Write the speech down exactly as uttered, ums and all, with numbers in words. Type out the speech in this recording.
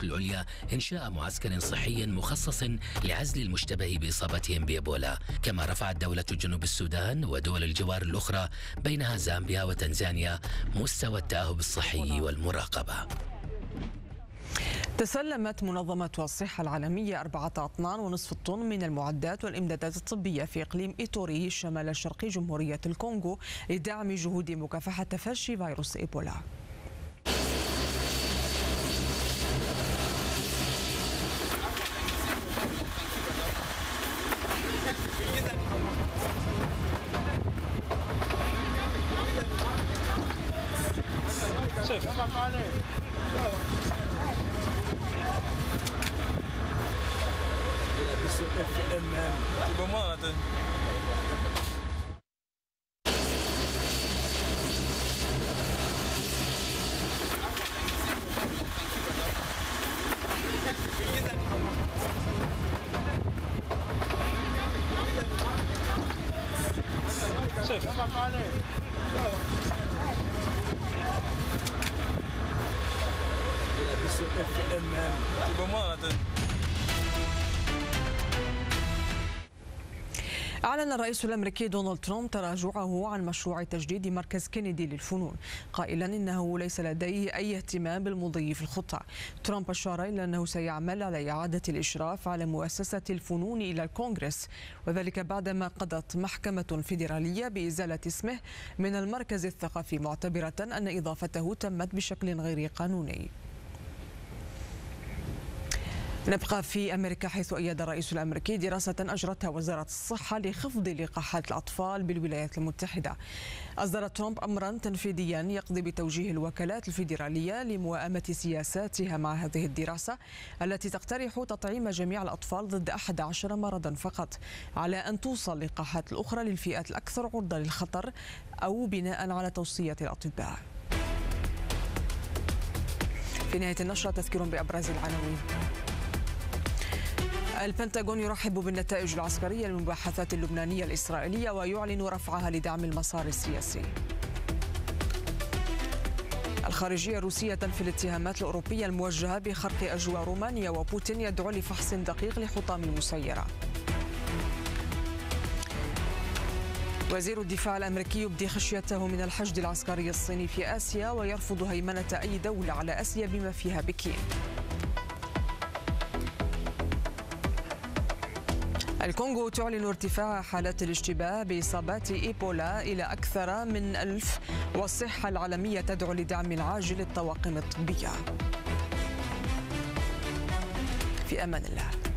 السلطات العليا إنشاء معسكر صحي مخصص لعزل المشتبه بإصابتهم بإيبولا. كما رفعت دولة جنوب السودان ودول الجوار الأخرى بينها زامبيا وتنزانيا مستوى التأهب الصحي والمراقبة. تسلمت منظمة الصحة العالمية أربعة أطنان ونصف الطن من المعدات والإمدادات الطبية في إقليم إيتوري شمال الشرقي جمهورية الكونغو لدعم جهود مكافحة تفشي فيروس إيبولا. أعلن الرئيس الأمريكي دونالد ترامب تراجعه عن مشروع تجديد مركز كينيدي للفنون، قائلا إنه ليس لديه أي اهتمام بالمضي في الخطة. ترامب أشار إلى أنه سيعمل على إعادة الإشراف على مؤسسة الفنون إلى الكونغرس، وذلك بعدما قضت محكمة فيدرالية بإزالة اسمه من المركز الثقافي، معتبرة أن إضافته تمت بشكل غير قانوني. نبقى في أمريكا، حيث أيد الرئيس الأمريكي دراسة أجرتها وزارة الصحة لخفض لقاحات الأطفال بالولايات المتحدة. أصدر ترامب أمرا تنفيذيا يقضي بتوجيه الوكالات الفيدرالية لموائمة سياساتها مع هذه الدراسة التي تقترح تطعيم جميع الأطفال ضد أحد عشر مرضا فقط، على أن توصل اللقاحات الأخرى للفئات الأكثر عرضة للخطر أو بناء على توصية الأطباء. في نهاية النشرة تذكير بأبرز العناوين. البنتاغون يرحب بالنتائج العسكرية للمباحثات اللبنانية الإسرائيلية ويعلن رفعها لدعم المسار السياسي. الخارجية الروسية تنفي الاتهامات الأوروبية الموجهة بخرق أجواء رومانيا، وبوتين يدعو لفحص دقيق لحطام المسيرة. وزير الدفاع الأمريكي يبدي خشيته من الحشد العسكري الصيني في آسيا ويرفض هيمنة أي دولة على آسيا بما فيها بكين. الكونغو تعلن ارتفاع حالات الاشتباه بإصابات إيبولا إلى أكثر من ألف، والصحة العالمية تدعو لدعم عاجل للطواقم الطبية. في أمان الله.